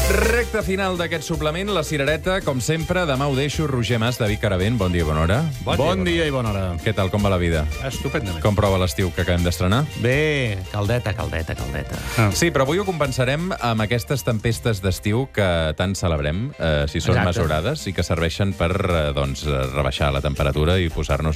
Recte final d'aquest suplement, la cirereta, com sempre. Demà ho deixo, Roger Mas, David Caravent. Bon dia i bona hora. Bon dia i bona hora. Què tal, com va la vida? Estupendament. Com prova l'estiu que acabem d'estrenar? Bé, caldeta. Sí, però avui ho compensarem amb aquestes tempestes d'estiu que tant celebrem, si són Exacte. mesurades, i que serveixen per rebaixar la temperatura i posar-nos